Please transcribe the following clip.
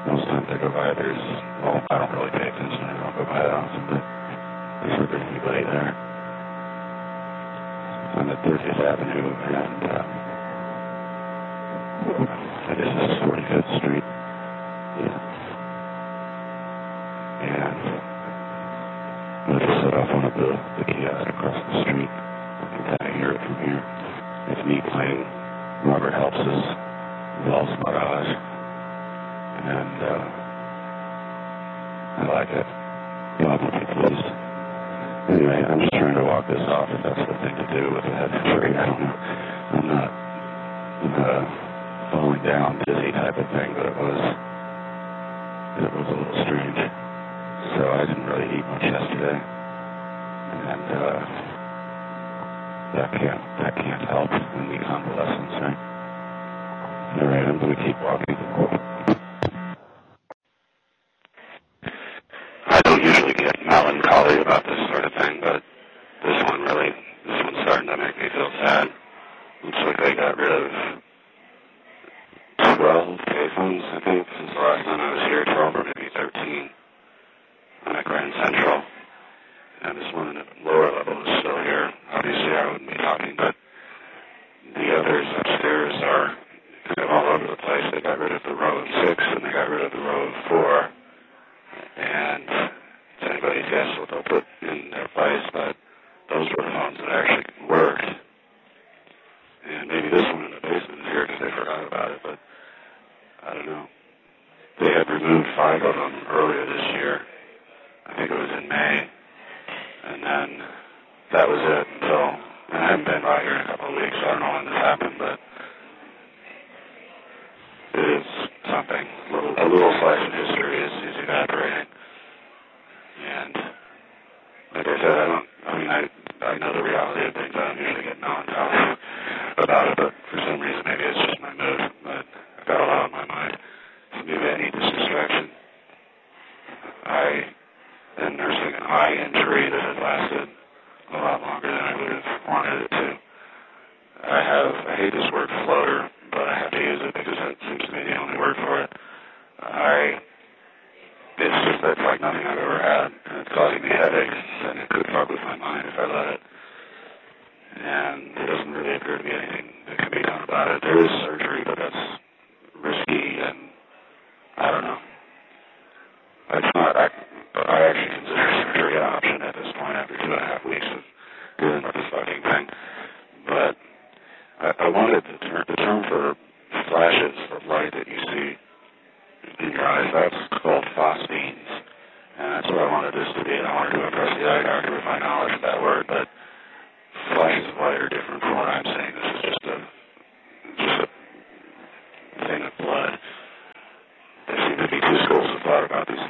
most times I go by, well, I don't really pay attention, I don't go by that often, but there's hardly anybody there. I'm at 30th Avenue, and this is 45th Street. Yeah. And I just set off one of the kiosks across the street. I can kind of hear it from here. It's me playing Robert Helps's Valse Mirage. And I like it. God will be pleased. Anyway, I'm just trying to walk this off if that's the thing to do with a head injury. I don't know. I'm not falling down dizzy type of thing, but it was a little strange. So I didn't really eat much yesterday, and that can't help in the convalescence, right? All right, I'm going to keep walking. I don't usually get melancholy about this sort of thing, but this one's starting to make me feel sad. Looks like they got rid of 12 payphones, I think, since the last time I was here, 12 or maybe 13. I'm at Grand Central, and this one in the lower level is still here. Obviously, I wouldn't be talking, but the others upstairs are kind of all over the place. They got rid of the row of 6, and they got rid of the row of 4. And it's anybody's guess what they'll put in their place, but those were the phones that actually worked. And maybe this one in the basement is here because they forgot about it, but I don't know. They had removed 5 of them earlier this year. I think it was in May. And then that was it until, and I haven't been by here in a couple of weeks, so I don't know when this happened, but it is something. A little slice of history is evaporating. And like I said, I know the reality of things. I don't usually get melancholy about it, but for some reason, maybe it's just my mood. But I've got a lot on my mind. So maybe I need this distraction. I am nursing an eye injury that has lasted a lot longer than I would have wanted it to. I hate this word floater, but I have to use it because that seems to be the only word for it. It's like nothing I've ever had, and it's causing me headaches, and it could fuck with my mind if I let it. And there doesn't really appear to be anything that can be done about it. There is surgery, but that's risky, and I don't know. It's not. I actually consider surgery an option at this point after 2.5 weeks of dealing with this fucking thing. But I wanted the term for flashes of light that you see in your eyes, that's called phosphenes. And that's what I wanted this to be. And I wanted to impress the eye doctor with my knowledge of that word, but flashes of light are different from what I'm saying. This is just a thing of blood. There seem to be 2 schools of thought about these